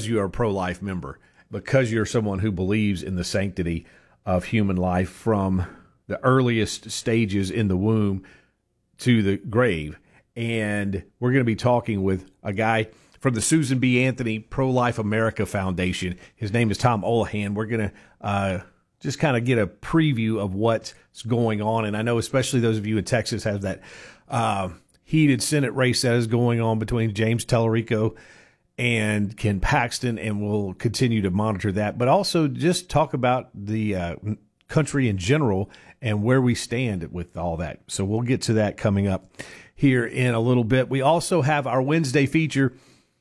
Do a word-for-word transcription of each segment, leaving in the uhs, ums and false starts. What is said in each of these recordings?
because you are a pro-life member, because you're someone who believes in the sanctity of human life from the earliest stages in the womb to the grave. And we're going to be talking with a guy from the Susan B. Anthony Pro-Life America Foundation. His name is Tom Olahan. We're going to uh, just kind of get a preview of what's going on. And I know especially those of you in Texas have that uh, heated Senate race that is going on between James Tallarico and Ken Paxton, and we'll continue to monitor that. But also just talk about the uh, country in general and where we stand with all that. So we'll get to that coming up here in a little bit. We also have our Wednesday feature,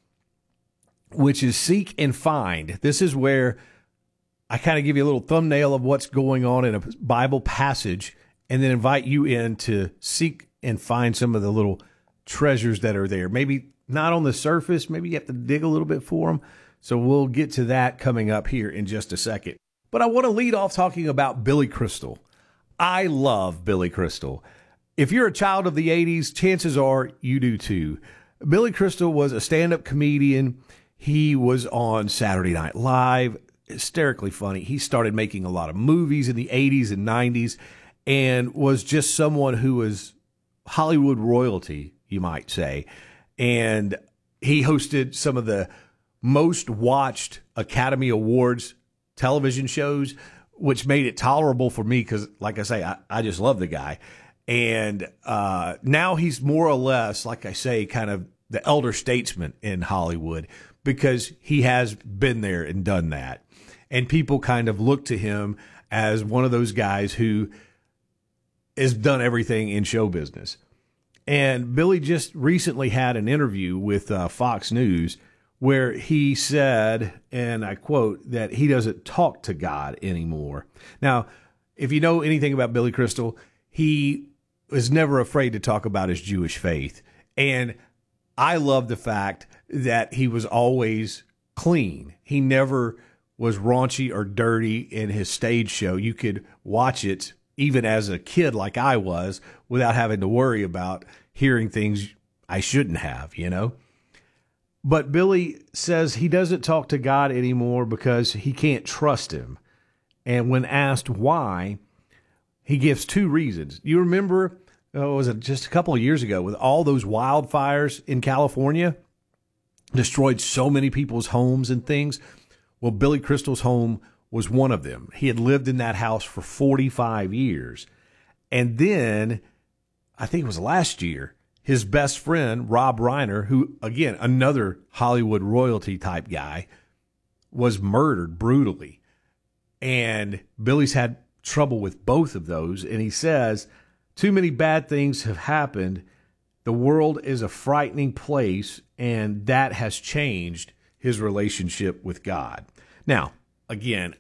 which is Seek and Find. This is where I kind of give you a little thumbnail of what's going on in a Bible passage and then invite you in to seek and find some of the little treasures that are there. Maybe not on the surface. Maybe you have to dig a little bit for them. So we'll get to that coming up here in just a second. But I want to lead off talking about Billy Crystal. I love Billy Crystal. If you're a child of the eighties, chances are you do too. Billy Crystal was a stand-up comedian. He was on Saturday Night Live, hysterically funny. He started making a lot of movies in the eighties and nineties and was just someone who was Hollywood royalty, you might say. And he hosted some of the most watched Academy Awards television shows, which made it tolerable for me because, like I say, I, I just love the guy. And uh, now he's more or less, like I say, kind of the elder statesman in Hollywood because he has been there and done that. And people kind of look to him as one of those guys who has done everything in show business. And Billy just recently had an interview with uh, Fox News where he said, and I quote, that he doesn't talk to God anymore. Now, if you know anything about Billy Crystal, he was never afraid to talk about his Jewish faith. And I love the fact that he was always clean. He never was raunchy or dirty in his stage show. You could watch it even as a kid like I was without having to worry about hearing things I shouldn't have, you know? But Billy says he doesn't talk to God anymore because he can't trust him. And when asked why, he gives two reasons. You remember, oh, was it just a couple of years ago with all those wildfires in California? Destroyed so many people's homes and things. Well, Billy Crystal's home was one of them. He had lived in that house for forty-five years. And then, I think it was last year, his best friend, Rob Reiner, who, again, another Hollywood royalty type guy, was murdered brutally. And Billy's had trouble with both of those. And he says, too many bad things have happened. The world is a frightening place, and that has changed his relationship with God. Now, again,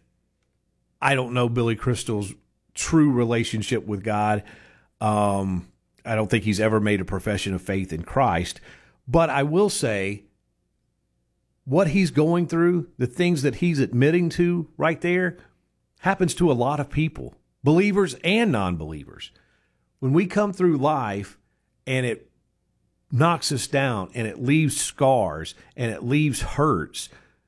I don't know Billy Crystal's true relationship with God. Um, I don't think he's ever made a profession of faith in Christ. But I will say what he's going through, the things that he's admitting to right there, happens to a lot of people, believers and non-believers. When we come through life and it knocks us down and it leaves scars and it leaves hurts,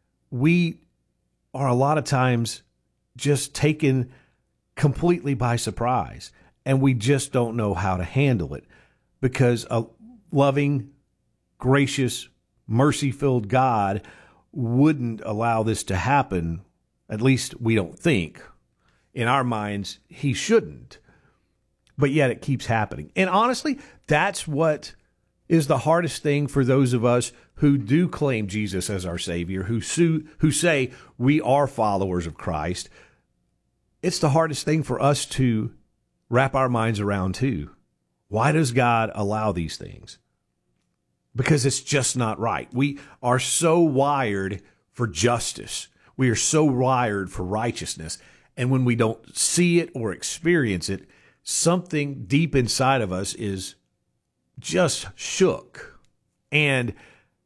we are a lot of times just taken completely by surprise, and we just don't know how to handle it because a loving, gracious, mercy-filled God wouldn't allow this to happen. At least we don't think. In our minds, he shouldn't. But yet it keeps happening. And honestly, that's what is the hardest thing for those of us who do claim Jesus as our Savior, who su- who say we are followers of Christ. It's the hardest thing for us to wrap our minds around too. Why does God allow these things? Because it's just not right. We are so wired for justice. We are so wired for righteousness. And when we don't see it or experience it, something deep inside of us is just shook. And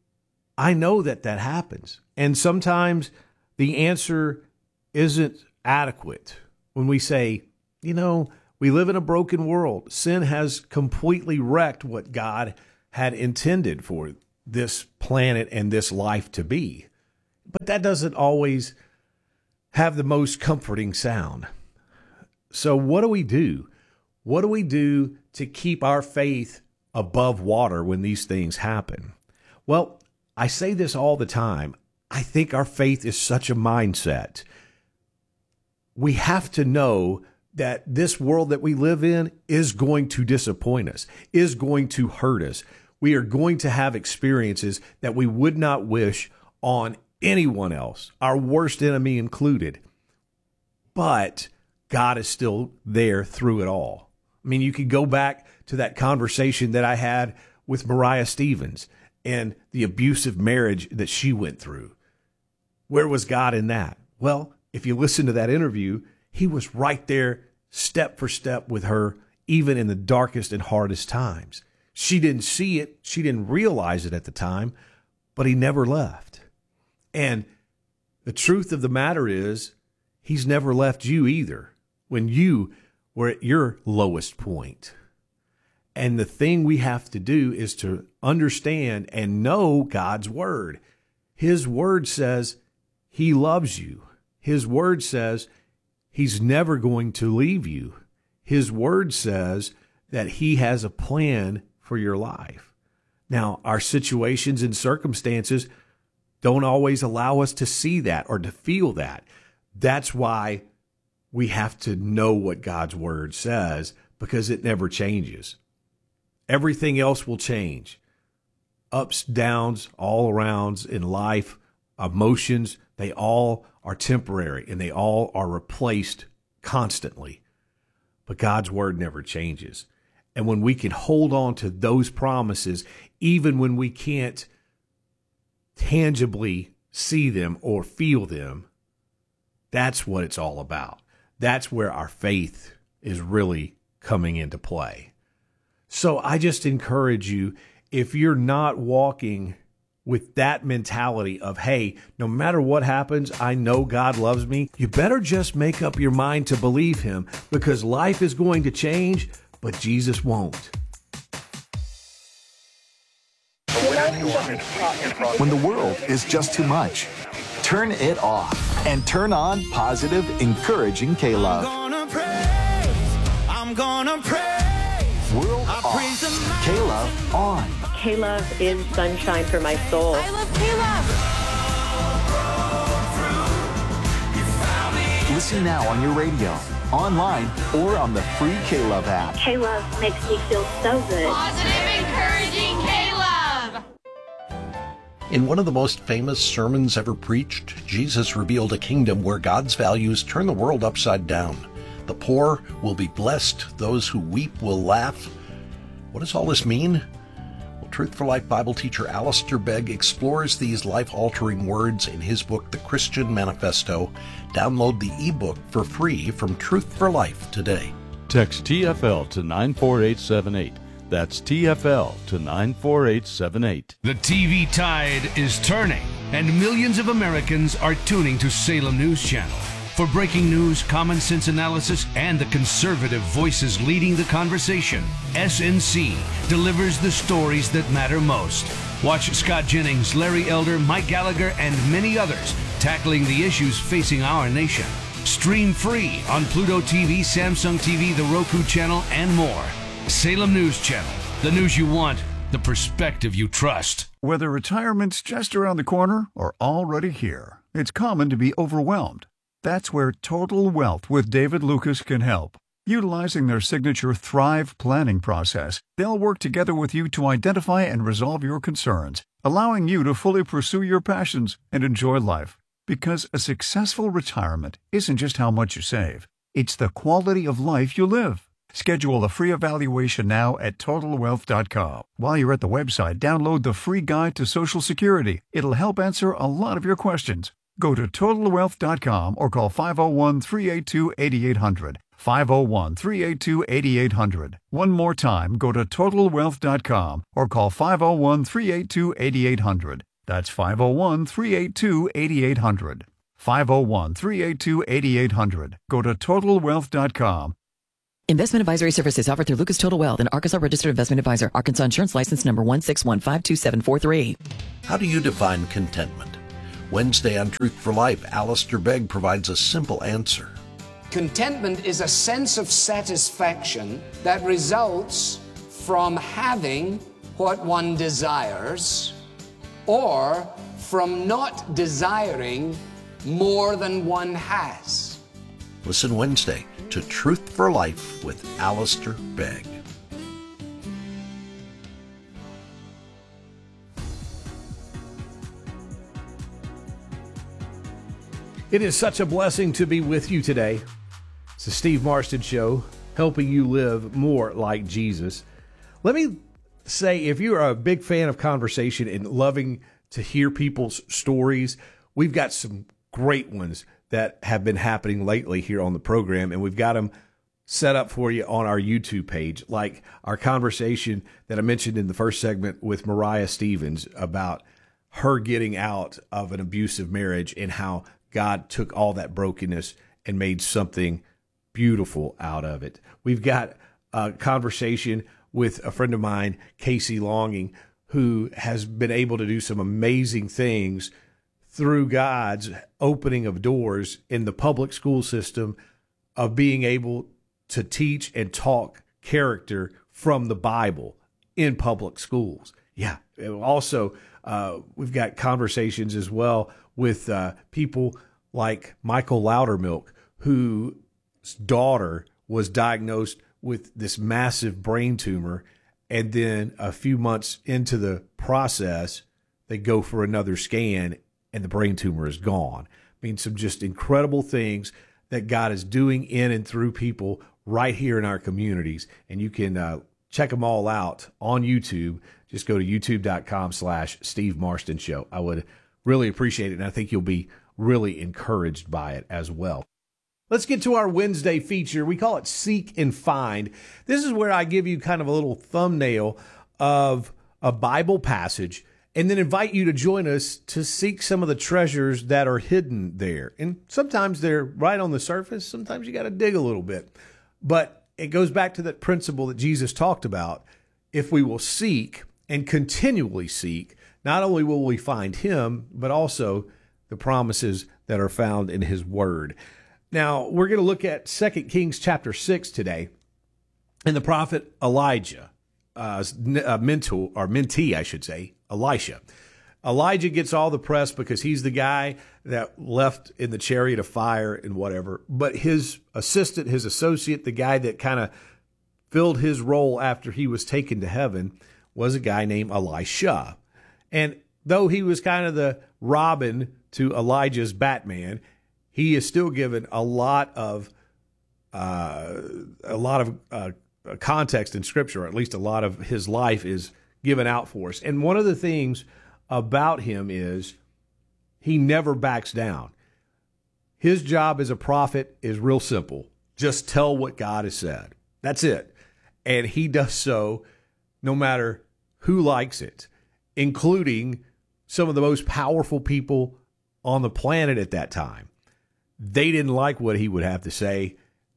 I know that that happens. And sometimes the answer isn't adequate when we say, you know, we live in a broken world. Sin has completely wrecked what God had intended for this planet and this life to be. but that doesn't always have the most comforting sound. So what do we do? What do we do to keep our faith above water when these things happen? Well, I say this all the time. I think our faith is such a mindset. We have to know that this world that we live in is going to disappoint us, is going to hurt us. We are going to have experiences that we would not wish on anyone else, our worst enemy included. But God is still there through it all. I mean, you could go back to that conversation that I had with Mariah Stevens and the abusive marriage that she went through. Where was God in that? Well, if you listen to that interview, he was right there step for step with her, even in the darkest and hardest times. She didn't see it. She didn't realize it at the time, but he never left. And the truth of the matter is, he's never left you either when you were at your lowest point. And the thing we have to do is to understand and know God's word. His word says he loves you. His word says he's never going to leave you. His word says that he has a plan for your life. Now, our situations and circumstances don't always allow us to see that or to feel that. That's why we have to know what God's word says, because it never changes. Everything else will change. Ups, downs, all arounds in life, emotions, they all are temporary and they all are replaced constantly. But God's word never changes. And when we can hold on to those promises, even when we can't tangibly see them or feel them, that's what it's all about. That's where our faith is really coming into play. So I just encourage you, if you're not walking with that mentality of, hey, no matter what happens, I know God loves me, you better just make up your mind to believe him, because life is going to change, but Jesus won't. When the world is just too much, turn it off and turn on positive, encouraging K-Love. I'm gonna praise, I'm gonna praise. World I off, K-Love on. K-Love is sunshine for my soul. I love K-Love. Listen now on your radio, online, or on the free K-Love app. K-Love makes me feel so good. Positive, encouraging K-Love. In one of the most famous sermons ever preached, Jesus revealed a kingdom where God's values turn the world upside down. The poor will be blessed. Those who weep will laugh. What does all this mean? Well, Truth for Life Bible teacher Alistair Begg explores these life-altering words in his book, The Christian Manifesto. Download the ebook for free from Truth for Life today. Text T F L to nine four eight seven eight. That's T F L to nine four eight seven eight. The T V tide is turning, and millions of Americans are tuning to Salem News Channel. For breaking news, common sense analysis, and the conservative voices leading the conversation, S N C delivers the stories that matter most. Watch Scott Jennings, Larry Elder, Mike Gallagher, and many others tackling the issues facing our nation. Stream free on Pluto T V, Samsung T V, the Roku channel, and more. Salem News Channel, the news you want, the perspective you trust. Whether retirement's just around the corner or already here, it's common to be overwhelmed. That's where Total Wealth with David Lucas can help. Utilizing their signature Thrive planning process, they'll work together with you to identify and resolve your concerns, allowing you to fully pursue your passions and enjoy life. Because a successful retirement isn't just how much you save, it's the quality of life you live. Schedule a free evaluation now at total wealth dot com. While you're at the website, download the free guide to Social Security. It'll help answer a lot of your questions. Go to total wealth dot com or call five oh one, three eight two, eight eight hundred. five oh one, three eight two, eight eight hundred. One more time, go to total wealth dot com or call five oh one, three eight two, eight eight hundred. That's five oh one, three eight two, eight eight hundred. five oh one, three eight two, eight eight hundred. Go to total wealth dot com. Investment advisory services offered through Lucas Total Wealth, an Arkansas registered investment advisor. Arkansas insurance license number one six one five two seven four three. How do you define contentment? Wednesday on Truth for Life, Alistair Begg provides a simple answer. Contentment is a sense of satisfaction that results from having what one desires or from not desiring more than one has. Listen Wednesday to Truth for Life with Alistair Begg. It is such a blessing to be with you today. It's the Steve Marston Show, helping you live more like Jesus. Let me say, if you're a big fan of conversation and loving to hear people's stories, we've got some great ones that have been happening lately here on the program, and we've got them set up for you on our YouTube page, like our conversation that I mentioned in the first segment with Mariah Stevens about her getting out of an abusive marriage and how God took all that brokenness and made something beautiful out of it. We've got a conversation with a friend of mine, Casey Longing, who has been able to do some amazing things through God's opening of doors in the public school system, of being able to teach and talk character from the Bible in public schools. Yeah. Also, uh, we've got conversations as well with uh, people like Michael Loudermilk, whose daughter was diagnosed with this massive brain tumor, and then a few months into the process, they go for another scan, and the brain tumor is gone. I mean, some just incredible things that God is doing in and through people right here in our communities, and you can uh, check them all out on YouTube. Just go to youtube.com slash Steve Marston Show. I would really appreciate it, and I think you'll be really encouraged by it as well. Let's get to our Wednesday feature. We call it Seek and Find. This is where I give you kind of a little thumbnail of a Bible passage and then invite you to join us to seek some of the treasures that are hidden there. And sometimes they're right on the surface. Sometimes you got to dig a little bit. But it goes back to that principle that Jesus talked about. If we will seek and continually seek, not only will we find him, but also the promises that are found in his word. Now, we're going to look at Second Kings chapter six today, and the prophet Elijah, uh, mentor, or mentee, I should say, Elisha. Elijah gets all the press because he's the guy that left in the chariot of fire and whatever, but his assistant, his associate, the guy that kind of filled his role after he was taken to heaven, was a guy named Elisha. And though he was kind of the Robin to Elijah's Batman, he is still given a lot of uh, a lot of uh, context in Scripture, or at least a lot of his life is given out for us. And one of the things about him is he never backs down. His job as a prophet is real simple. Just tell what God has said. That's it. And he does so no matter who likes it, including some of the most powerful people on the planet at that time. They didn't like what he would have to say,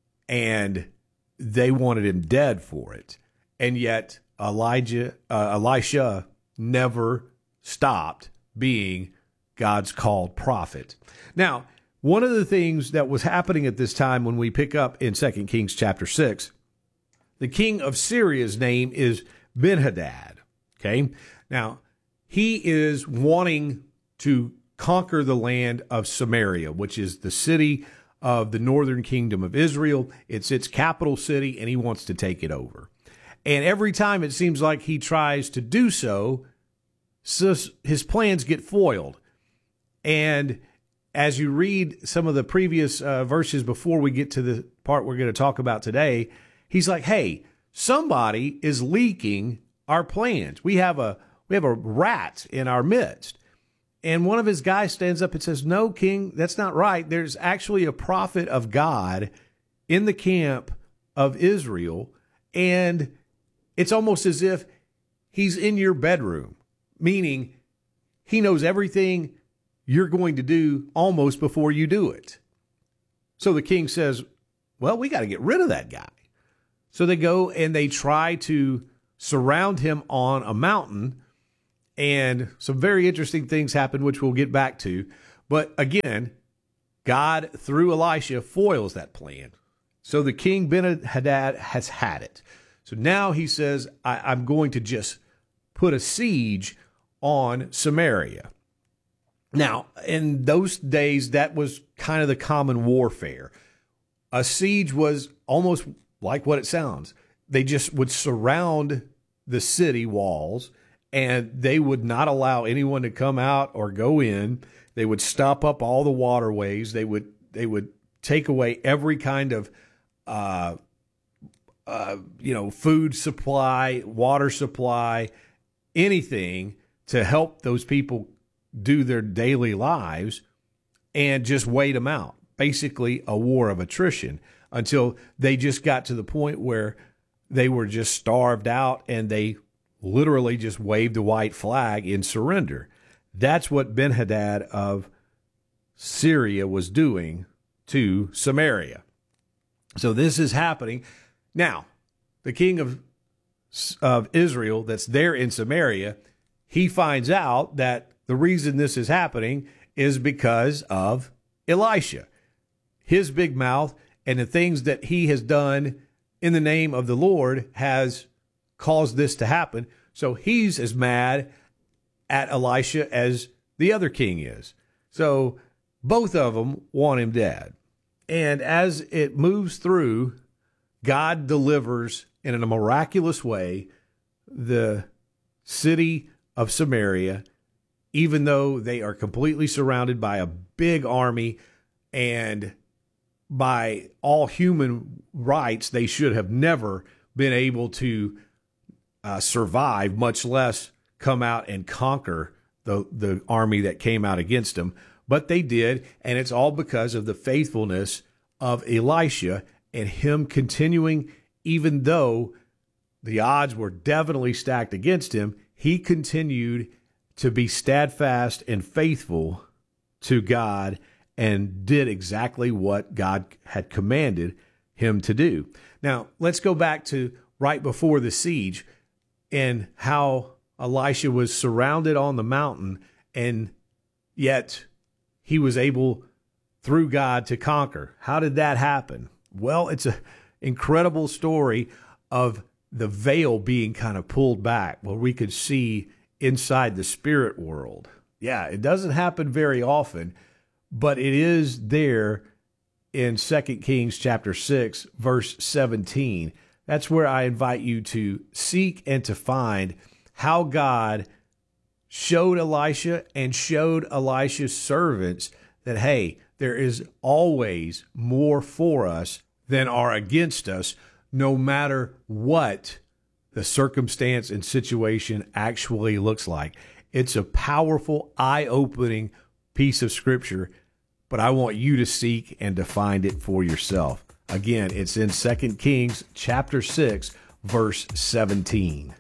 and they wanted him dead for it. And yet Elijah, uh, Elisha never stopped being God's called prophet. Now, one of the things that was happening at this time when we pick up in Second Kings chapter six, the king of Syria's name is Ben-Hadad. Okay. Now, he is wanting to conquer the land of Samaria, which is the city of the northern kingdom of Israel. It's its capital city, and he wants to take it over. And every time it seems like he tries to do so, so his plans get foiled. And as you read some of the previous uh, verses before we get to the part we're going to talk about today, he's like, hey, somebody is leaking our plans. We have a we have a rat in our midst. And one of his guys stands up and says, no, king, that's not right. There's actually a prophet of God in the camp of Israel, and it's almost as if he's in your bedroom, meaning he knows everything you're going to do almost before you do it. So the king says, well, we got to get rid of that guy. So they go and they try to surround him on a mountain, And some very interesting things happened, which we'll get back to. But again, God, through Elisha, foils that plan. So the king Ben-Hadad has had it. So now he says, I, I'm going to just put a siege on Samaria. Now, in those days, that was kind of the common warfare. A siege was almost like what it sounds. They just would surround the city walls, and they would not allow anyone to come out or go in. They would stop up all the waterways. They would they would take away every kind of uh, uh, you know, food supply, water supply, anything to help those people do their daily lives, and just wait them out. Basically a war of attrition until they just got to the point where they were just starved out and they literally just waved a white flag in surrender. That's what Ben-Hadad of Syria was doing to Samaria. So this is happening. Now, the king of, of Israel that's there in Samaria, he finds out that the reason this is happening is because of Elisha. His big mouth and the things that he has done in the name of the Lord has caused this to happen. So he's as mad at Elisha as the other king is. So both of them want him dead. And as it moves through, God delivers in a miraculous way the city of Samaria, even though they are completely surrounded by a big army, and by all human rights, they should have never been able to uh, survive, much less come out and conquer the, the army that came out against them. But they did, and it's all because of the faithfulness of Elisha and him continuing, even though the odds were definitely stacked against him, he continued to be steadfast and faithful to God and did exactly what God had commanded him to do. Now, let's go back to right before the siege and how Elisha was surrounded on the mountain, and yet he was able, through God, to conquer. How did that happen? Well, it's an incredible story of the veil being kind of pulled back where we could see inside the spirit world. Yeah, it doesn't happen very often, but it is there in Second Kings chapter six, verse seventeen. That's where I invite you to seek and to find how God showed Elisha and showed Elisha's servants that, hey, there is always more for us than are against us, no matter what the circumstance and situation actually looks like. It's a powerful, eye-opening piece of scripture, but I want you to seek and to find it for yourself. Again, it's in Second Kings chapter six, verse seventeen.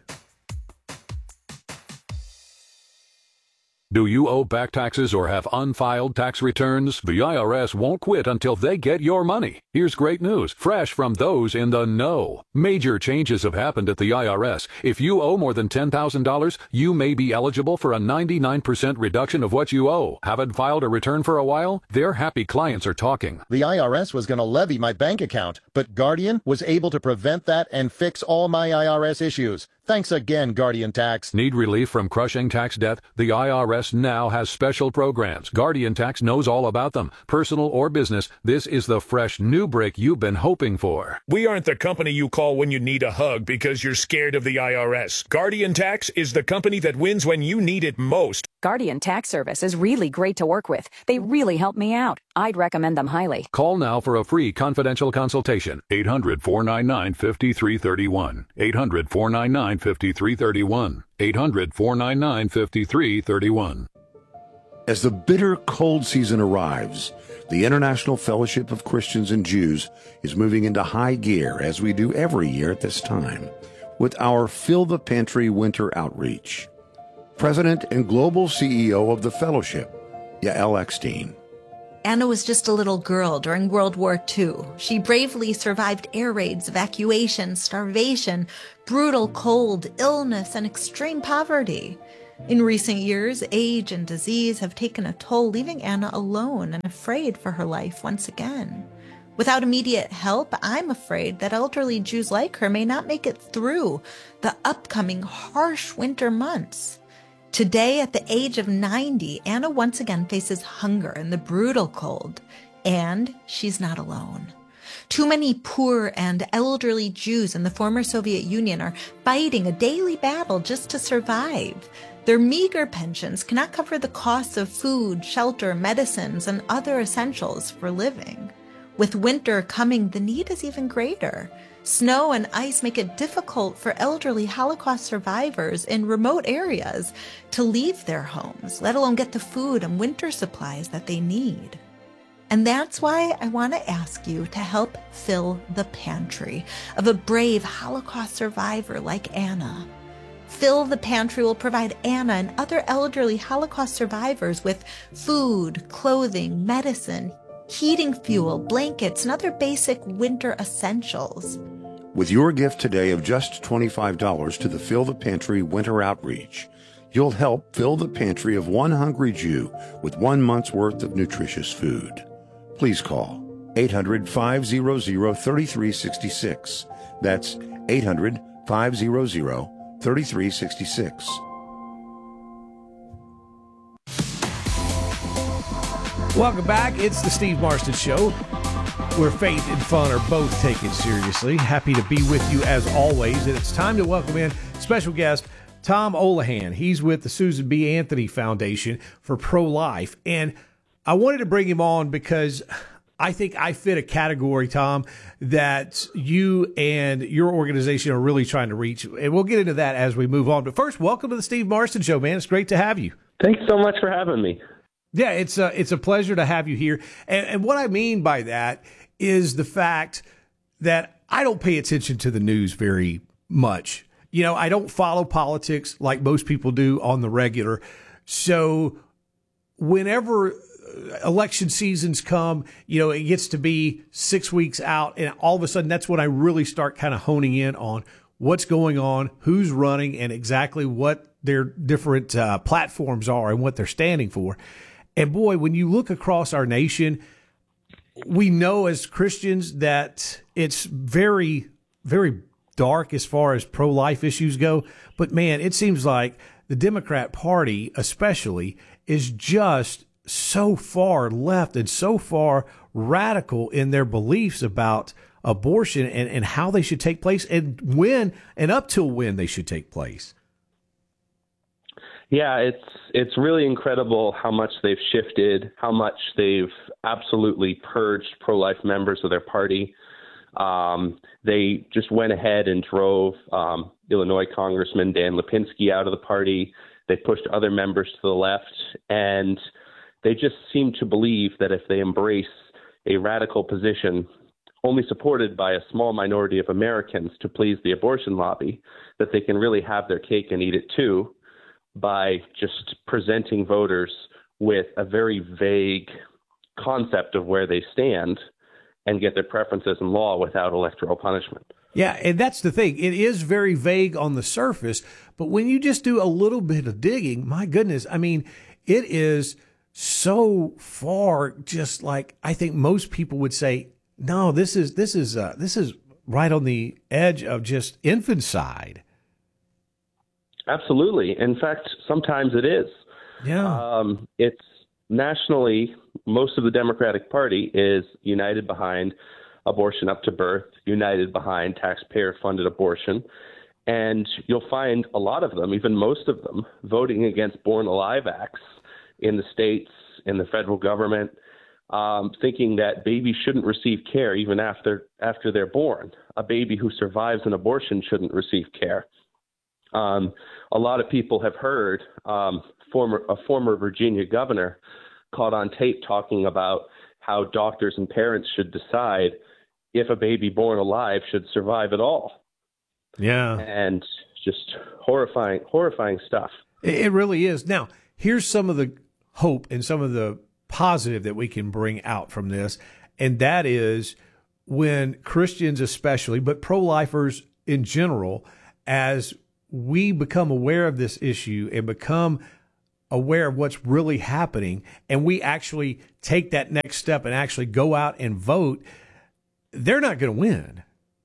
Do you owe back taxes or have unfiled tax returns? The I R S won't quit until they get your money. Here's great news, fresh from those in the know. Major changes have happened at the I R S. If you owe more than ten thousand dollars, you may be eligible for a ninety-nine percent reduction of what you owe. Haven't filed a return for a while? Their happy clients are talking. The I R S was going to levy my bank account, but Guardian was able to prevent that and fix all my I R S issues. Thanks again, Guardian Tax. Need relief from crushing tax debt? The I R S now has special programs. Guardian Tax knows all about them. Personal or business, this is the fresh new break you've been hoping for. We aren't the company you call when you need a hug because you're scared of the I R S. Guardian Tax is the company that wins when you need it most. Guardian Tax Service is really great to work with. They really help me out. I'd recommend them highly. Call now for a free confidential consultation. eight hundred, four nine nine, five three three one. eight hundred, four nine nine, five three three one. eight hundred, four nine nine, five three three one. As the bitter cold season arrives, the International Fellowship of Christians and Jews is moving into high gear, as we do every year at this time, with our Fill the Pantry Winter Outreach. President and Global C E O of the Fellowship, Yael Eckstein. Anna was just a little girl during World War Two. She bravely survived air raids, evacuation, starvation, brutal cold, illness, and extreme poverty. In recent years, age and disease have taken a toll, leaving Anna alone and afraid for her life once again. Without immediate help, I'm afraid that elderly Jews like her may not make it through the upcoming harsh winter months. Today, at the age of ninety, Anna once again faces hunger and the brutal cold, and she's not alone. Too many poor and elderly Jews in the former Soviet Union are fighting a daily battle just to survive. Their meager pensions cannot cover the costs of food, shelter, medicines, and other essentials for living. With winter coming, the need is even greater. Snow and ice make it difficult for elderly Holocaust survivors in remote areas to leave their homes, let alone get the food and winter supplies that they need. And that's why I want to ask you to help fill the pantry of a brave Holocaust survivor like Anna. Fill the Pantry will provide Anna and other elderly Holocaust survivors with food, clothing, medicine, heating fuel, blankets, and other basic winter essentials. With your gift today of just twenty-five dollars to the Fill the Pantry Winter Outreach, you'll help fill the pantry of one hungry Jew with one month's worth of nutritious food. Please call eight hundred, five hundred, thirty-three sixty-six. That's eight hundred, five hundred, thirty-three sixty-six. Welcome back. It's the Steve Marston Show, where faith and fun are both taken seriously. Happy to be with you as always. And it's time to welcome in special guest Tom Olahan. He's with the Susan B. Anthony Foundation for Pro-Life. And I wanted to bring him on because I think I fit a category, Tom, that you and your organization are really trying to reach. And we'll get into that as we move on. But first, welcome to the Steve Marston Show, man. It's great to have you. Thanks so much for having me. Yeah, it's a, it's a pleasure to have you here. And, and what I mean by that is the fact that I don't pay attention to the news very much. You know, I don't follow politics like most people do on the regular. So whenever election seasons come, you know, it gets to be six weeks out, and all of a sudden that's when I really start kind of honing in on what's going on, who's running, and exactly what their different uh, platforms are and what they're standing for. And boy, when you look across our nation, we know as Christians that it's very, very dark as far as pro-life issues go. But man, it seems like the Democrat Party especially is just so far left and so far radical in their beliefs about abortion and, and how they should take place and when and up till when they should take place. Yeah, it's it's really incredible how much they've shifted, how much they've absolutely purged pro-life members of their party. Um, they just went ahead and drove um, Illinois Congressman Dan Lipinski out of the party. They pushed other members to the left, and they just seem to believe that if they embrace a radical position only supported by a small minority of Americans to please the abortion lobby, that they can really have their cake and eat it too, by just presenting voters with a very vague concept of where they stand and get their preferences in law without electoral punishment. Yeah, and that's the thing. It is very vague on the surface, but when you just do a little bit of digging, my goodness, I mean, it is so far just like I think most people would say, no, this is this is uh, this is right on the edge of just infanticide. Absolutely. In fact, sometimes it is. Yeah. Um, it's nationally, most of the Democratic Party is united behind abortion up to birth, united behind taxpayer-funded abortion. And you'll find a lot of them, even most of them, voting against Born Alive acts in the states, in the federal government, um, thinking that babies shouldn't receive care even after after they're born. A baby who survives an abortion shouldn't receive care. Um, a lot of people have heard um, former a former Virginia governor caught on tape talking about how doctors and parents should decide if a baby born alive should survive at all. Yeah. And just horrifying, horrifying stuff. It really is. Now, here's some of the hope and some of the positive that we can bring out from this, and that is when Christians especially, but pro-lifers in general, as we become aware of this issue and become aware of what's really happening, and we actually take that next step and actually go out and vote, they're not going to win.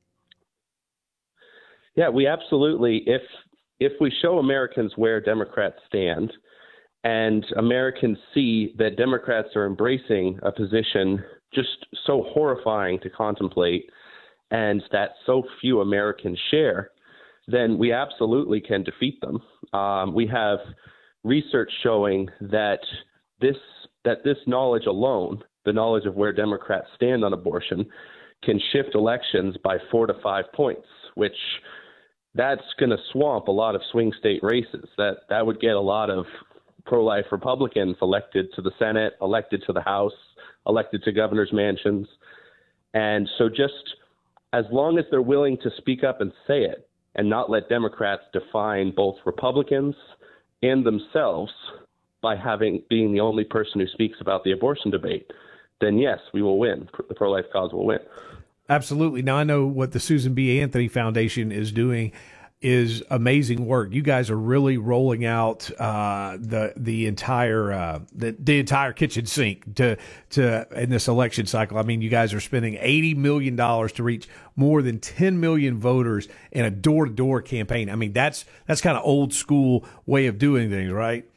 Yeah, we absolutely, if if we show Americans where Democrats stand, and Americans see that Democrats are embracing a position just so horrifying to contemplate and that so few Americans share, then we absolutely can defeat them. Um, we have research showing that this that this knowledge alone, the knowledge of where Democrats stand on abortion, can shift elections by four to five points, which that's going to swamp a lot of swing state races. That that would get a lot of pro-life Republicans elected to the Senate, elected to the House, elected to governor's mansions. And so just as long as they're willing to speak up and say it and not let Democrats define both Republicans and themselves by having being the only person who speaks about the abortion debate, then yes, we will win. The pro-life cause will win. Absolutely. Now, I know what the Susan B. Anthony Foundation is doing is amazing work. You guys are really rolling out uh, the the entire uh, the, the entire kitchen sink to to in this election cycle. I mean, you guys are spending eighty million dollars to reach more than ten million voters in a door to door campaign. I mean, that's that's kind of old school way of doing things, right?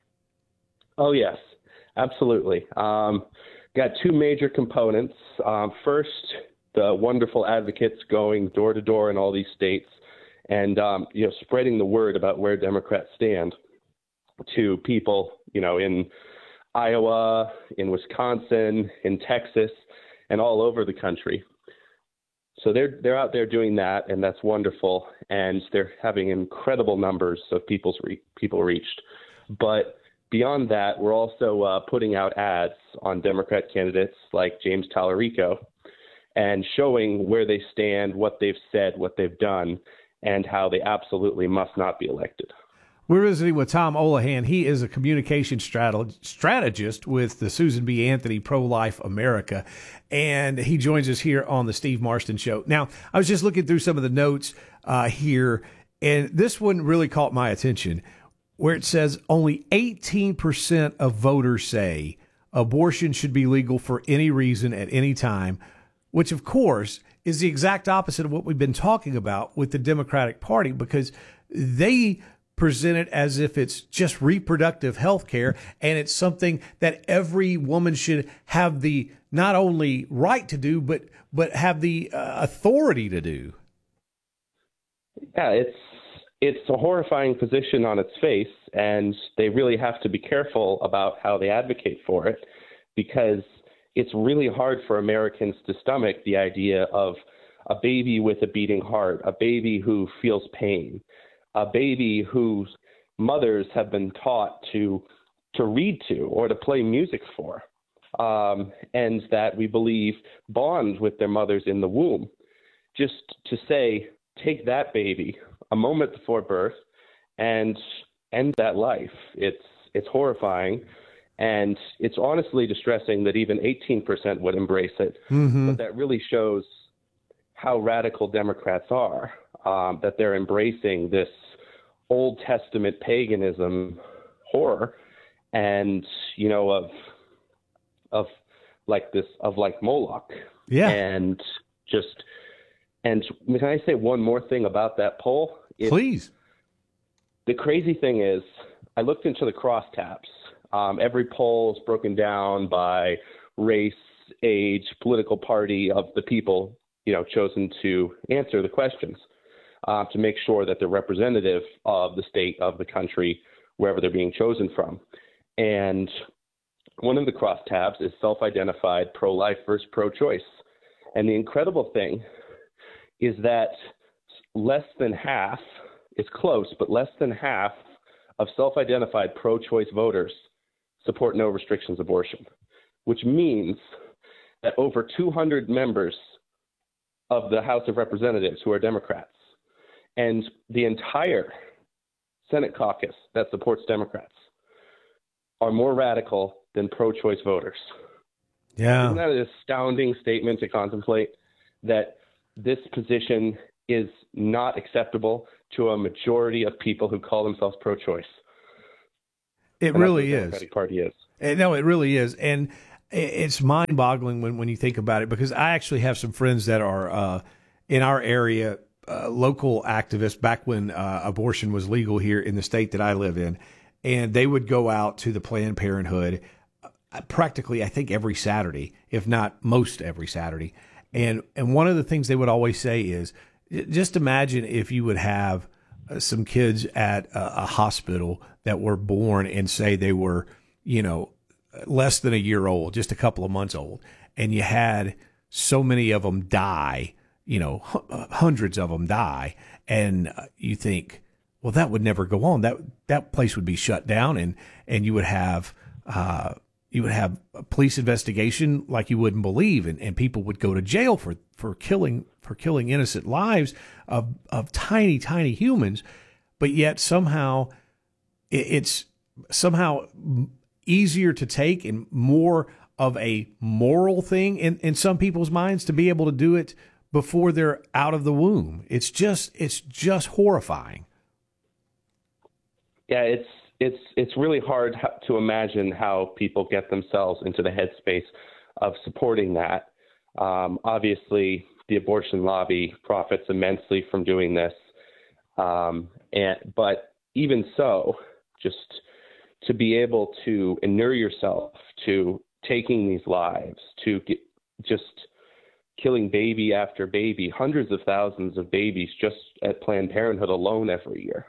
Oh yes, absolutely. Um, got two major components. Um, first, the wonderful advocates going door to door in all these states, and um, you know, spreading the word about where Democrats stand to people, you know, in Iowa, in Wisconsin, in Texas, and all over the country. So they're they're out there doing that, and that's wonderful. And they're having incredible numbers of people's re- people reached. But beyond that, we're also uh, putting out ads on Democrat candidates like James Tallarico, and showing where they stand, what they've said, what they've done, and how they absolutely must not be elected. We're visiting with Tom Olahan. He is a communication strat- strategist with the Susan B. Anthony Pro-Life America, and he joins us here on the Steve Marston Show. Now, I was just looking through some of the notes uh, here, and this one really caught my attention, where it says only eighteen percent of voters say abortion should be legal for any reason at any time, which, of course, is the exact opposite of what we've been talking about with the Democratic Party, because they present it as if it's just reproductive health care, and it's something that every woman should have the not only right to do, but but have the uh, authority to do. Yeah, it's it's a horrifying position on its face, and they really have to be careful about how they advocate for it, because it's really hard for Americans to stomach the idea of a baby with a beating heart, a baby who feels pain, a baby whose mothers have been taught to to read to or to play music for, um, and that we believe bond with their mothers in the womb. Just to say, take that baby a moment before birth and end that life. It's it's horrifying. And it's honestly distressing that even eighteen percent would embrace it. Mm-hmm. But that really shows how radical Democrats are, um, that they're embracing this Old Testament paganism horror and, you know, of of like this, of like Moloch. Yeah. And just, and can I say one more thing about that poll? It, Please. The crazy thing is, I looked into the crosstabs. Um, every poll is broken down by race, age, political party of the people, you know, chosen to answer the questions, uh, to make sure that they're representative of the state, of the country, wherever they're being chosen from. And one of the crosstabs is self-identified pro-life versus pro-choice. And the incredible thing is that less than half, it's close, but less than half of self-identified pro-choice voters support no restrictions abortion, which means that over two hundred members of the House of Representatives who are Democrats and the entire Senate caucus that supports Democrats are more radical than pro-choice voters. Yeah. Isn't that an astounding statement to contemplate, that this position is not acceptable, to a majority of people who call themselves pro-choice. It And really that's what the is. Democratic Party is. And no, it really is. And it's mind-boggling when, when you think about it, because I actually have some friends that are uh, in our area, uh, local activists, back when uh, abortion was legal here in the state that I live in. And they would go out to the Planned Parenthood uh, practically, I think, every Saturday, if not most every Saturday. And and one of the things they would always say is, just imagine if you would have uh, some kids at a, a hospital that were born and say they were, you know, less than a year old, just a couple of months old, and you had so many of them die, you know, h- hundreds of them die, and uh, you think, well, that would never go on. That that place would be shut down, and and you would have uh, you would have a police investigation like you wouldn't believe, and, and people would go to jail for, for killing for killing innocent lives of of tiny tiny humans, but yet somehow it, it's somehow easier to take and more of a moral thing in, in some people's minds to be able to do it before they're out of the womb. It's just it's just horrifying. Yeah, it's it's it's really hard to imagine how people get themselves into the headspace of supporting that. Um, obviously, the abortion lobby profits immensely from doing this, um, and but even so, just to be able to inure yourself to taking these lives, to get, just killing baby after baby, hundreds of thousands of babies just at Planned Parenthood alone every year.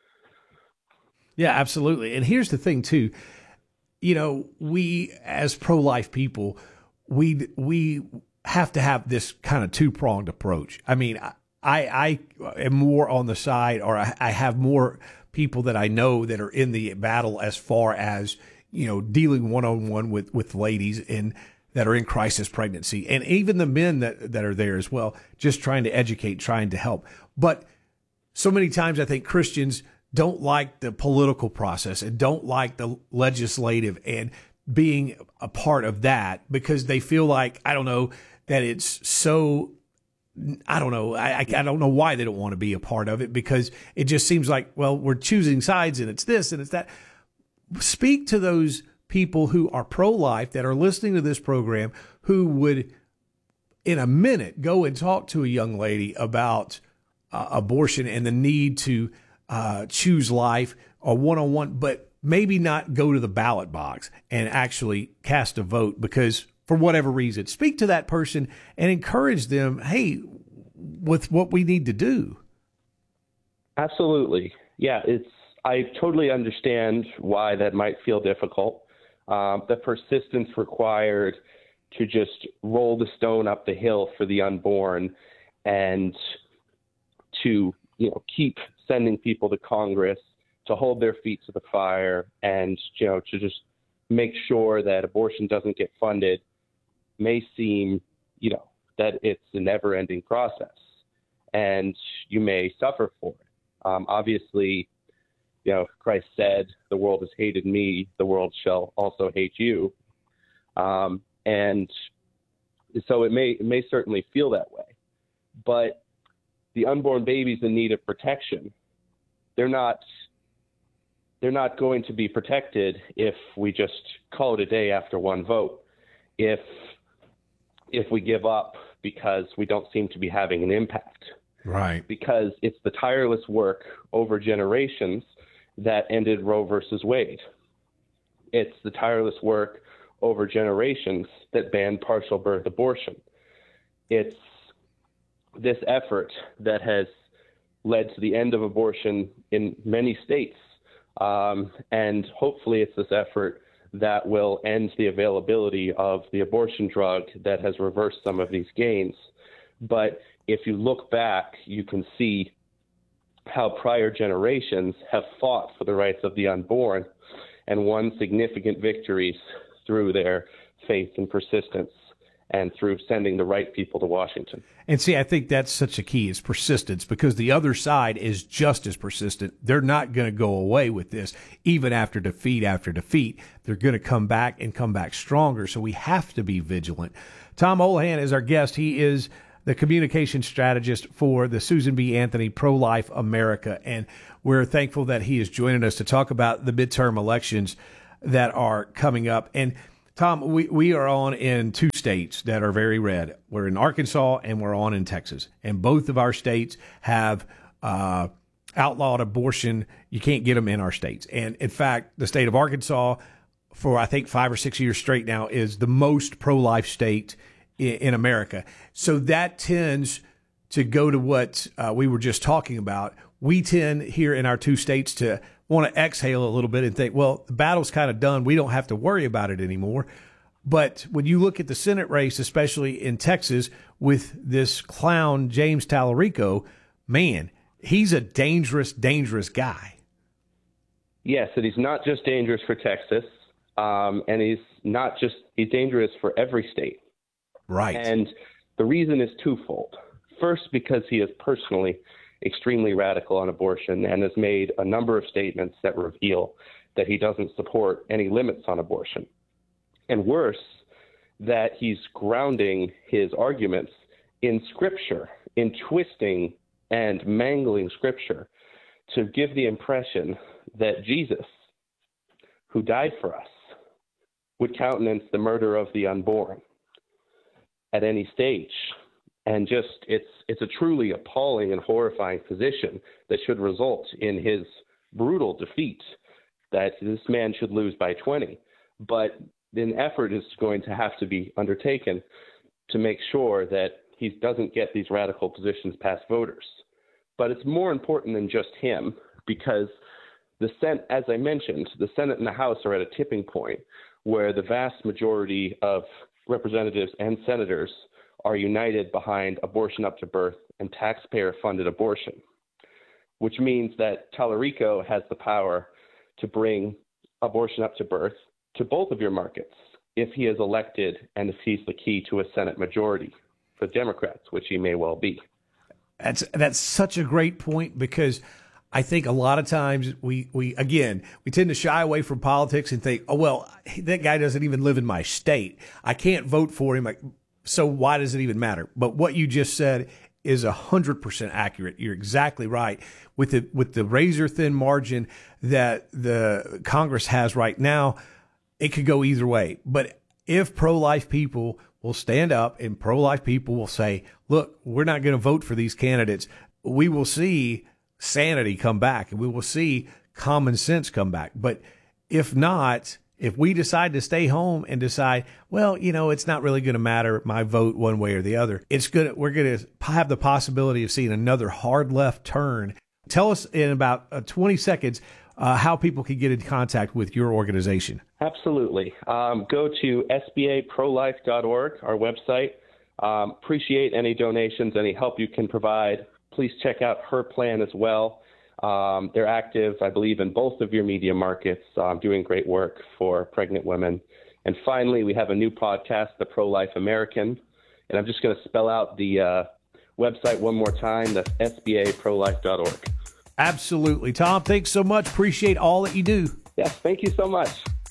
Yeah, absolutely. And here's the thing too, you know, we as pro-life people, we we have to have this kind of two-pronged approach. I mean, I I am more on the side, or I, I have more people that I know that are in the battle as far as, you know, dealing one-on-one with, with ladies and that are in crisis pregnancy, and even the men that, that are there as well, just trying to educate, trying to help. But so many times I think Christians don't like the political process and don't like the legislative and being a part of that because they feel like, I don't know, that it's so, I don't know, I, I don't know why they don't want to be a part of it, because it just seems like, well, we're choosing sides and it's this and it's that. Speak to those people who are pro-life that are listening to this program, who would in a minute go and talk to a young lady about uh, abortion and the need to uh, choose life or one-on-one, but maybe not go to the ballot box and actually cast a vote because for whatever reason. Speak to that person and encourage them, hey, with what we need to do. Absolutely. Yeah, it's I totally understand why that might feel difficult. Um, the persistence required to just roll the stone up the hill for the unborn and to, you know, keep sending people to Congress to hold their feet to the fire and, you know, to just make sure that abortion doesn't get funded may seem, you know, that it's a never-ending process and you may suffer for it. Um, obviously, you know, Christ said, the world has hated me, the world shall also hate you. Um, and so it may, it may certainly feel that way. But the unborn babies in need of protection, they're not, they're not going to be protected if we just call it a day after one vote. If, if we give up because we don't seem to be having an impact. Right. Because it's the tireless work over generations that ended Roe versus Wade. It's the tireless work over generations that banned partial birth abortion. It's this effort that has led to the end of abortion in many states. Um, and hopefully it's this effort that will end the availability of the abortion drug that has reversed some of these gains. But if you look back, you can see how prior generations have fought for the rights of the unborn and won significant victories through their faith and persistence and through sending the right people to Washington. And see, I think that's such a key is persistence, because the other side is just as persistent. They're not going to go away with this, even after defeat after defeat. They're going to come back and come back stronger. So we have to be vigilant. Tom Holohan is our guest. He is the communication strategist for the Susan B. Anthony Pro-Life America. And we're thankful that he is joining us to talk about the midterm elections that are coming up. And Tom, we, we are on in two states that are very red. We're in Arkansas and we're on in Texas. And both of our states have uh, outlawed abortion. You can't get them in our states. And in fact, the state of Arkansas, for I think five or six years straight now, is the most pro-life state in, in America. So that tends to go to what uh, we were just talking about. We tend here in our two states to want to exhale a little bit and think, well, the battle's kind of done. We don't have to worry about it anymore. But when you look at the Senate race, especially in Texas, with this clown, James Tallarico, man, he's a dangerous, dangerous guy. Yes, and he's not just dangerous for Texas, um, and he's not just, he's dangerous for every state. Right. And the reason is twofold. First, because he is personally extremely radical on abortion and has made a number of statements that reveal that he doesn't support any limits on abortion. And worse, that he's grounding his arguments in Scripture, in twisting and mangling Scripture to give the impression that Jesus, who died for us, would countenance the murder of the unborn at any stage. And just, it's it's a truly appalling and horrifying position that should result in his brutal defeat, that this man should lose by twenty. But an effort is going to have to be undertaken to make sure that he doesn't get these radical positions past voters. But it's more important than just him, because the Senate, as I mentioned, the Senate and the House are at a tipping point where the vast majority of representatives and senators are united behind abortion up to birth and taxpayer-funded abortion, which means that Tallarico has the power to bring abortion up to birth to both of your markets if he is elected and if he's the key to a Senate majority for Democrats, which he may well be. That's that's such a great point, because I think a lot of times we, we again, we tend to shy away from politics and think, oh, well, that guy doesn't even live in my state. I can't vote for him. So why does it even matter? But what you just said is one hundred percent accurate. You're exactly right. With the, with the razor thin margin that the Congress has right now, it could go either way. But if pro-life people will stand up and pro-life people will say, look, we're not going to vote for these candidates, we will see sanity come back and we will see common sense come back. But if not, if we decide to stay home and decide, well, you know, it's not really going to matter my vote one way or the other, it's good. We're going to have the possibility of seeing another hard left turn. Tell us in about uh, twenty seconds uh, how people can get in contact with your organization. Absolutely. Um, go to S B A pro life dot org, our website. Um, appreciate any donations, any help you can provide. Please check out Her Plan as well. Um, they're active, I believe, in both of your media markets, um, doing great work for pregnant women. And finally, we have a new podcast, The Pro-Life American. And I'm just going to spell out the uh, website one more time. That's S B A pro life dot org. Absolutely. Tom, thanks so much. Appreciate all that you do. Yes, thank you so much.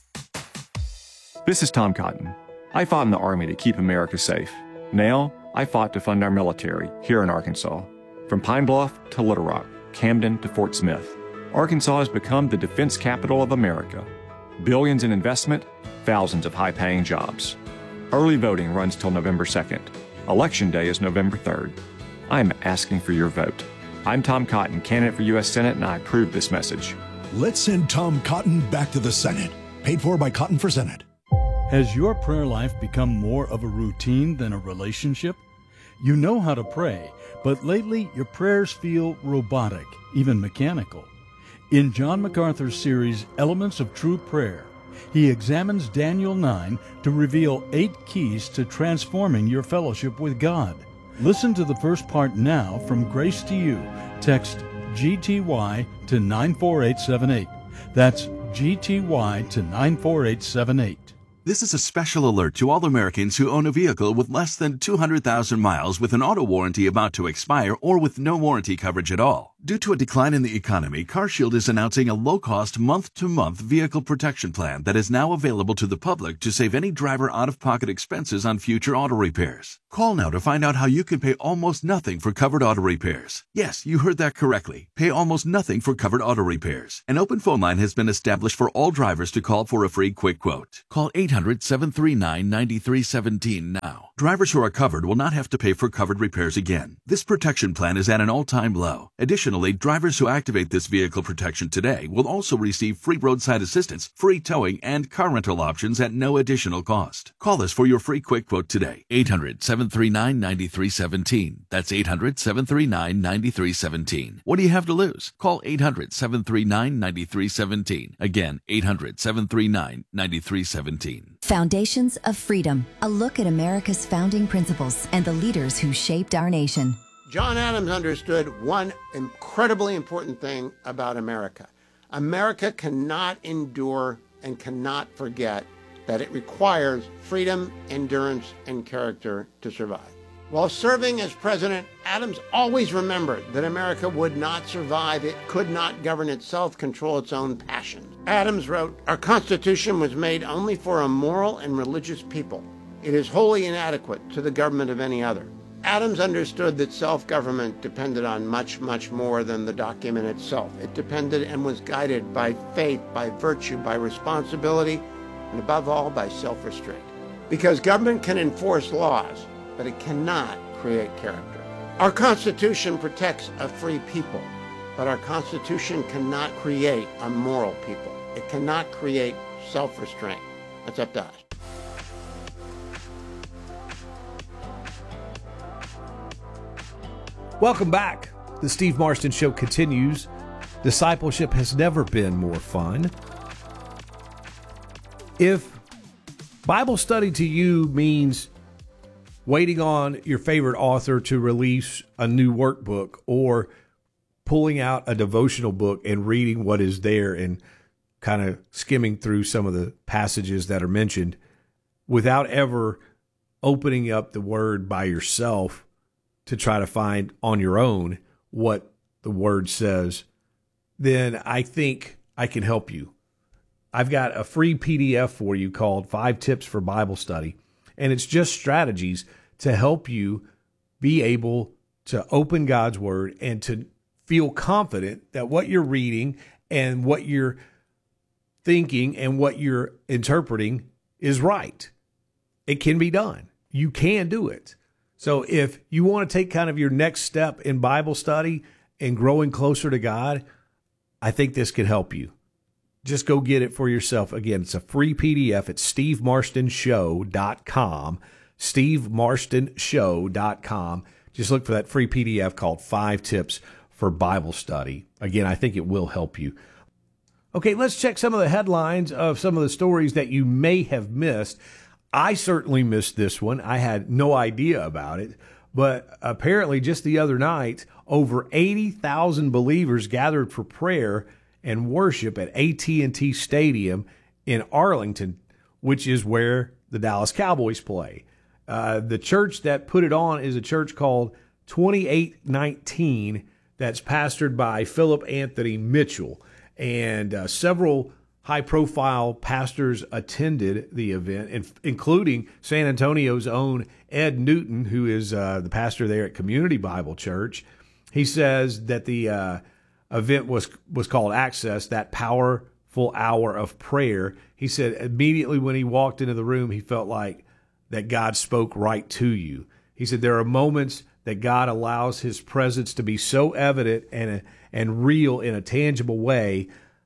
This is Tom Cotton. I fought in the Army to keep America safe. Now, I fought to fund our military here in Arkansas. From Pine Bluff to Little Rock, Camden to Fort Smith, Arkansas has become the defense capital of America. Billions in investment, thousands of high-paying jobs. Early voting runs till November second. Election day is November third. I am asking for your vote. I'm Tom Cotton, candidate for U S Senate, and I approve this message. Let's send Tom Cotton back to the Senate. Paid for by Cotton for Senate. Has your prayer life become more of a routine than a relationship? You know how to pray, but lately your prayers feel robotic, even mechanical. In John MacArthur's series, Elements of True Prayer, he examines Daniel nine to reveal eight keys to transforming your fellowship with God. Listen to the first part now from Grace to You. Text G T Y to nine four eight seven eight. That's G T Y to nine four eight seven eight. This is a special alert to all Americans who own a vehicle with less than two hundred thousand miles with an auto warranty about to expire or with no warranty coverage at all. Due to a decline in the economy, CarShield is announcing a low-cost month-to-month vehicle protection plan that is now available to the public to save any driver out-of-pocket expenses on future auto repairs. Call now to find out how you can pay almost nothing for covered auto repairs. Yes, you heard that correctly. Pay almost nothing for covered auto repairs. An open phone line has been established for all drivers to call for a free quick quote. Call eight hundred, seven three nine, nine three one seven now. Drivers who are covered will not have to pay for covered repairs again. This protection plan is at an all-time low. Additionally, drivers who activate this vehicle protection today will also receive free roadside assistance, free towing, and car rental options at no additional cost. Call us for your free quick quote today. eight hundred, seven three nine, nine three one seven. That's eight hundred, seven three nine, nine three one seven. What do you have to lose? Call eight hundred, seven three nine, nine three one seven. Again, eight hundred, seven three nine, nine three one seven. Foundations of Freedom, a look at America's founding principles and the leaders who shaped our nation. John Adams understood one incredibly important thing about America. America cannot endure and cannot forget that it requires freedom, endurance, and character to survive. While serving as president, Adams always remembered that America would not survive. It could not govern itself, control its own passions. Adams wrote, "Our Constitution was made only for a moral and religious people. It is wholly inadequate to the government of any other." Adams understood that self-government depended on much, much more than the document itself. It depended and was guided by faith, by virtue, by responsibility, and above all, by self-restraint. Because government can enforce laws, but it cannot create character. Our Constitution protects a free people, but our Constitution cannot create a moral people. It cannot create self-restraint. That's up to us. Welcome back. The Steve Marston Show continues. Discipleship has never been more fun. If Bible study to you means waiting on your favorite author to release a new workbook or pulling out a devotional book and reading what is there and kind of skimming through some of the passages that are mentioned without ever opening up the word by yourself to try to find on your own what the word says, then I think I can help you. I've got a free P D F for you called Five Tips for Bible Study, and it's just strategies to help you be able to open God's word and to feel confident that what you're reading and what you're thinking and what you're interpreting is right. It can be done. You can do it. So if you want to take kind of your next step in Bible study and growing closer to God, I think this can help you. Just go get it for yourself. Again, it's a free P D F at steve marston show dot com, steve marston show dot com. Just look for that free P D F called Five Tips for Bible Study. Again, I think it will help you. Okay, let's check some of the headlines of some of the stories that you may have missed. I certainly missed this one. I had no idea about it. But apparently just the other night, over eighty thousand believers gathered for prayer and worship at A T and T Stadium in Arlington, which is where the Dallas Cowboys play. Uh, the church that put it on is a church called twenty-eight nineteen that's pastored by Philip Anthony Mitchell. And uh, several high-profile pastors attended the event, including San Antonio's own Ed Newton, who is uh, the pastor there at Community Bible Church. He says that the uh, event was was called Access, that powerful hour of prayer. He said immediately when he walked into the room, he felt like that God spoke right to you. He said there are moments that God allows his presence to be so evident and and real in a tangible way,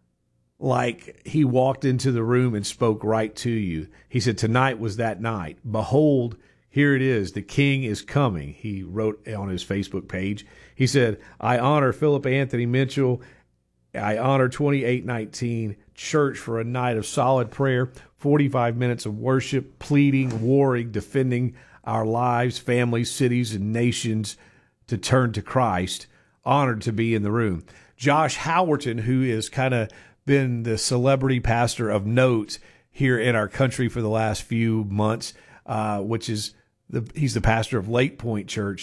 like he walked into the room and spoke right to you. He said, tonight was that night. Behold, here it is. The King is coming. He wrote on his Facebook page. He said, I honor Philip Anthony Mitchell. I honor twenty-eight nineteen Church for a night of solid prayer, forty-five minutes of worship, pleading, warring, defending our lives, families, cities, and nations to turn to Christ. Honored to be in the room. Josh Howerton, who is kind of been the celebrity pastor of note here in our country for the last few months, uh, which is the he's the pastor of Lake Point Church.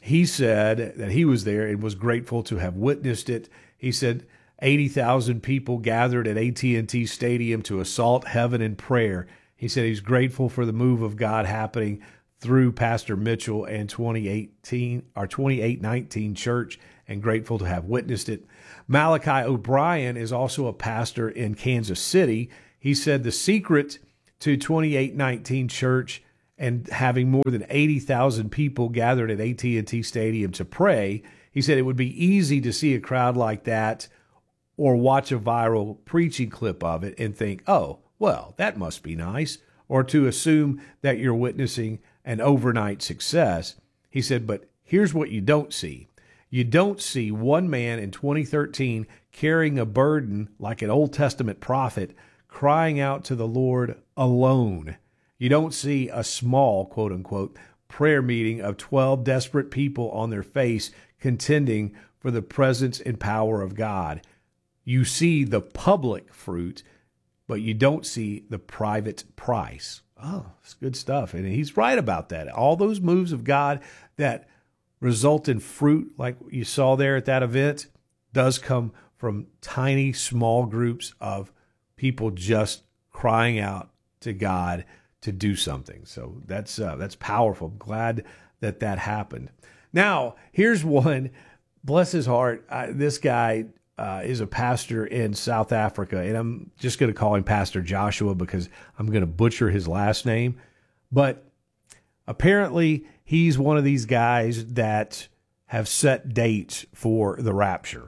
he said that he was there and was grateful to have witnessed it. He said eighty thousand people gathered at A T and T Stadium to assault heaven in prayer. He said he's grateful for the move of God happening through Pastor Mitchell and twenty eighteen or twenty-eight nineteen church, and grateful to have witnessed it. Malachi O'Brien is also a pastor in Kansas City. He said the secret to twenty-eight nineteen church and having more than eighty thousand people gathered at A T and T Stadium to pray, he said it would be easy to see a crowd like that or watch a viral preaching clip of it and think, oh, well, that must be nice, or to assume that you're witnessing an overnight success. He said, but here's what you don't see. You don't see one man in twenty thirteen carrying a burden like an Old Testament prophet, crying out to the Lord alone. You don't see a small, quote unquote, prayer meeting of twelve desperate people on their face contending for the presence and power of God. You see the public fruit, but you don't see the private price. Oh, it's good stuff. And he's right about that. All those moves of God that result in fruit, like you saw there at that event, does come from tiny, small groups of people just crying out to God to do something. So that's uh, that's powerful. I'm glad that that happened. Now, here's one. Bless his heart. Uh, this guy uh, is a pastor in South Africa, and I'm just going to call him Pastor Joshua because I'm going to butcher his last name. But apparently, he's one of these guys that have set dates for the rapture.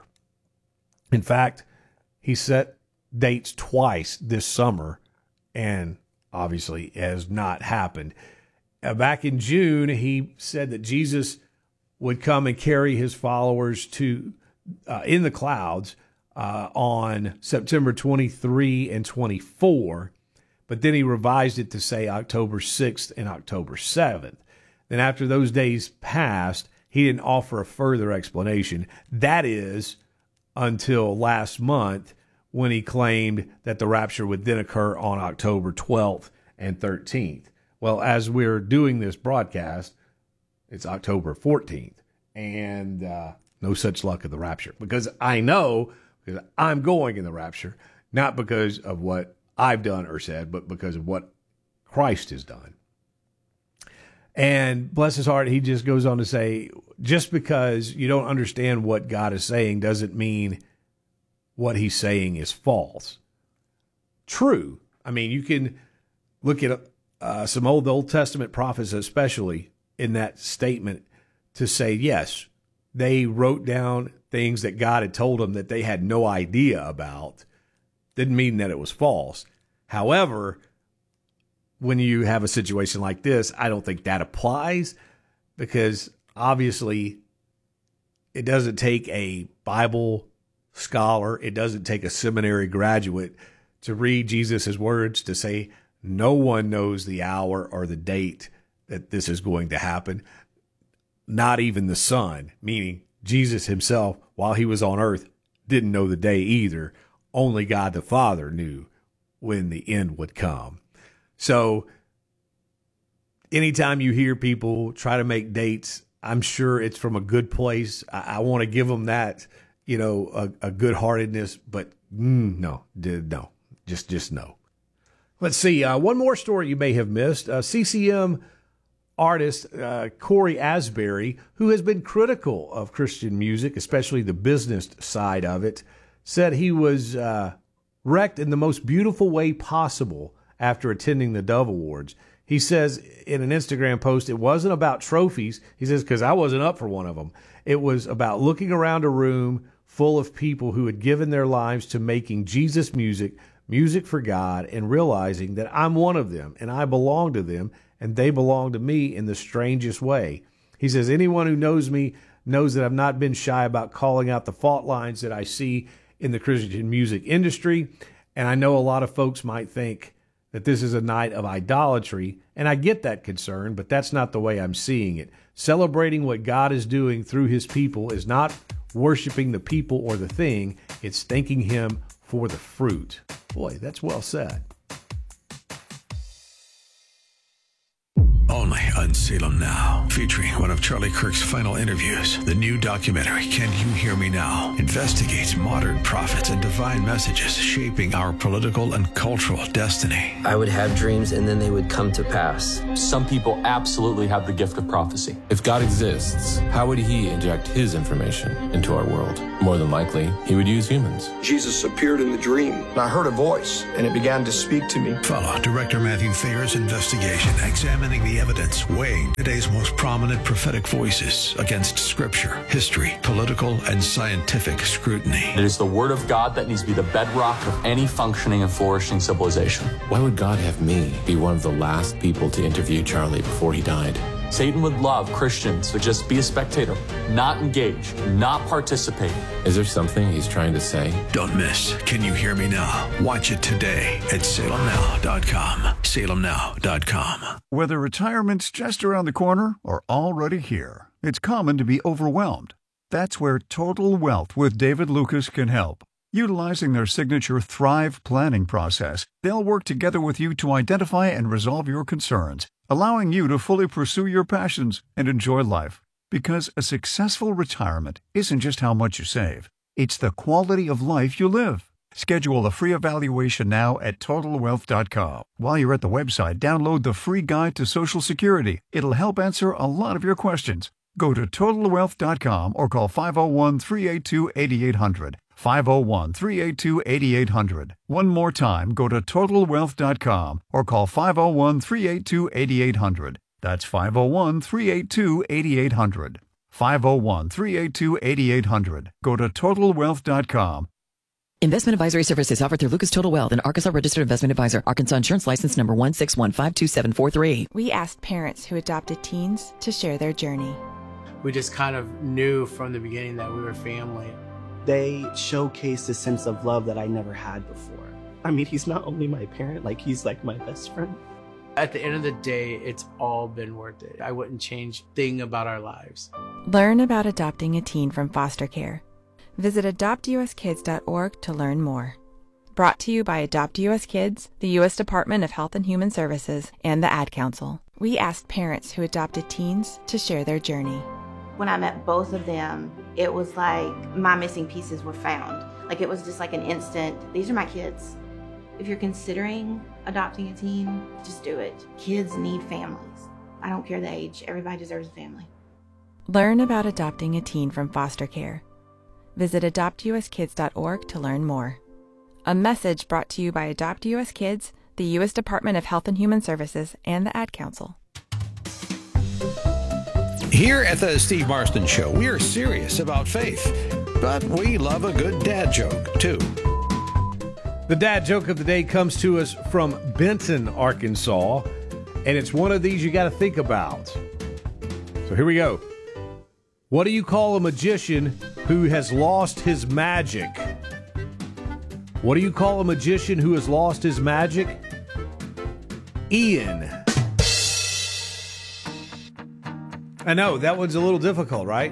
In fact, he set dates twice this summer, and obviously has not happened. Uh, back in June, he said that Jesus would come and carry his followers to uh, in the clouds uh, on September twenty-third and twenty-fourth, but then he revised it to say October sixth and October seventh. Then after those days passed, he didn't offer a further explanation. That is until last month, when he claimed that the rapture would then occur on October twelfth and thirteenth. Well, as we're doing this broadcast, it's October fourteenth, and uh, no such luck in the rapture. Because I know, because I'm going in the rapture, not because of what I've done or said, but because of what Christ has done. And bless his heart, he just goes on to say, just because you don't understand what God is saying doesn't mean what he's saying is false. True. I mean, you can look at uh, some old Old Testament prophets, especially in that statement, to say, yes, they wrote down things that God had told them that they had no idea about. Didn't mean that it was false. However, when you have a situation like this, I don't think that applies, because obviously it doesn't take a Bible scholar, it doesn't take a seminary graduate to read Jesus' words to say no one knows the hour or the date that this is going to happen. Not even the Son, meaning Jesus himself, while he was on earth, didn't know the day either. Only God the Father knew when the end would come. So anytime you hear people try to make dates, I'm sure it's from a good place. I, I want to give them that, you know, a, a good-heartedness, but mm, no, did no, just just no. Let's see, uh, one more story you may have missed. Uh, C C M artist uh, Corey Asbury, who has been critical of Christian music, especially the business side of it, said he was uh, wrecked in the most beautiful way possible after attending the Dove Awards. He says in an Instagram post, it wasn't about trophies. He says, because I wasn't up for one of them. It was about looking around a room full of people who had given their lives to making Jesus music, music for God, and realizing that I'm one of them and I belong to them and they belong to me in the strangest way. He says, anyone who knows me knows that I've not been shy about calling out the fault lines that I see in the Christian music industry. And I know a lot of folks might think that this is a night of idolatry, and I get that concern, but that's not the way I'm seeing it. Celebrating what God is doing through his people is not worshiping the people or the thing, it's thanking him for the fruit. Boy, that's well said. only on Salem Now, featuring one of Charlie Kirk's final interviews. The new documentary, Can You Hear Me Now?, investigates modern prophets and divine messages shaping our political and cultural destiny. I would have dreams and then they would come to pass. Some people absolutely have the gift of prophecy. If God exists, how would he inject his information into our world? More than likely, he would use humans. Jesus appeared in the dream, and I heard a voice, and it began to speak to me. Follow Director Matthew Thayer's investigation, examining the evidence, weighing today's most prominent prophetic voices against scripture, history, political, and scientific scrutiny. It is the word of God that needs to be the bedrock of any functioning and flourishing civilization. Why would God have me be one of the last people to interview Charlie before he died? Satan would love Christians to just be a spectator, not engage, not participate. Is there something he's trying to say? Don't miss Can You Hear Me Now? Watch it today at salem now dot com. salem now dot com. Whether retirement's just around the corner or already here, it's common to be overwhelmed. That's where Total Wealth with David Lucas can help. Utilizing their signature Thrive planning process, they'll work together with you to identify and resolve your concerns, allowing you to fully pursue your passions and enjoy life. Because a successful retirement isn't just how much you save, it's the quality of life you live. Schedule a free evaluation now at total wealth dot com. While you're at the website, download the free guide to Social Security. It'll help answer a lot of your questions. Go to total wealth dot com or call five oh one, three eight two, eight eight hundred. five oh one, three eight two, eight eight hundred. One more time, go to total wealth dot com or call five oh one, three eight two, eight eight hundred. That's five oh one, three eight two, eight eight hundred. five oh one, three eight two, eight eight hundred. Go to total wealth dot com. Investment advisory services offered through Lucas Total Wealth, an Arkansas registered investment advisor. Arkansas insurance license number one six one five two seven four three. We asked parents who adopted teens to share their journey. We just kind of knew from the beginning that we were family. They showcased a sense of love that I never had before. I mean, he's not only my parent, like he's like my best friend. At the end of the day, it's all been worth it. I wouldn't change a thing about our lives. Learn about adopting a teen from foster care. Visit adopt u s kids dot org to learn more. Brought to you by Adopt U S Kids, the U S Department of Health and Human Services, and the Ad Council. We asked parents who adopted teens to share their journey. When I met both of them, it was like my missing pieces were found. Like it was just like an instant, these are my kids. If you're considering adopting a teen, just do it. Kids need families. I don't care the age, everybody deserves a family. Learn about adopting a teen from foster care. Visit adopt u s kids dot org to learn more. A message brought to you by Adopt U S Kids, the U S Department of Health and Human Services, and the Ad Council. Here at the Steve Marston Show, we are serious about faith, but we love a good dad joke, too. The dad joke of the day comes to us from Benton, Arkansas, and it's one of these you got to think about. So here we go. What do you call a magician who has lost his magic? What do you call a magician who has lost his magic? Ian. I know, that one's a little difficult, right?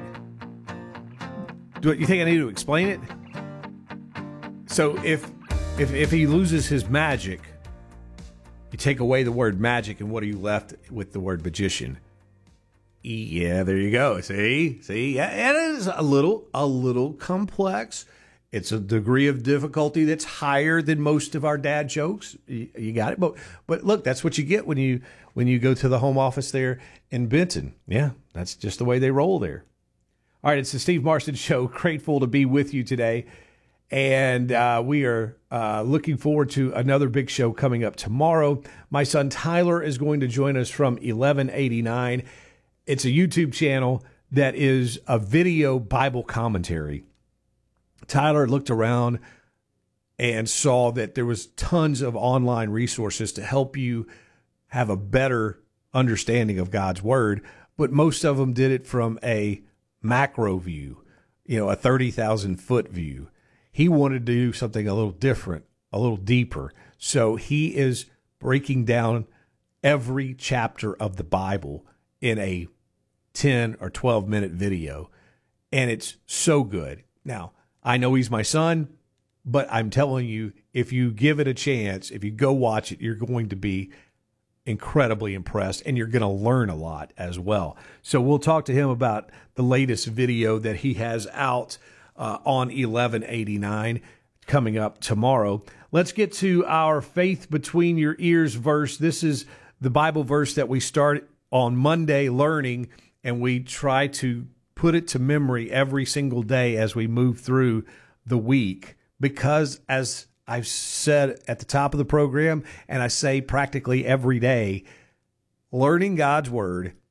Do you think I need to explain it? So if if if he loses his magic, you take away the word magic, and what are you left with? The word magician. Yeah, there you go. See? See? Yeah, it is a little a little complex. It's a degree of difficulty that's higher than most of our dad jokes. You, you got it. But but look, that's what you get when you when you go to the home office there in Benton. Yeah, that's just the way they roll there. All right, it's the Steve Marston Show. Grateful to be with you today. And uh, we are uh, looking forward to another big show coming up tomorrow. My son Tyler is going to join us from eleven eighty-nine. It's a YouTube channel that is a video Bible commentary. Tyler looked around and saw that there was tons of online resources to help you have a better understanding of God's word, but most of them did it from a macro view, you know, a thirty thousand foot view. He wanted to do something a little different, a little deeper. So he is breaking down every chapter of the Bible in a ten or twelve minute video. And it's so good. Now, I know he's my son, but I'm telling you, if you give it a chance, if you go watch it, you're going to be incredibly impressed, and you're going to learn a lot as well. So we'll talk to him about the latest video that he has out uh, on eleven eighty-nine coming up tomorrow. Let's get to our Faith Between Your Ears verse. This is the Bible verse that we start on Monday learning, and we try to put it to memory every single day as we move through the week, because as I've said at the top of the program, and I say practically every day, learning God's word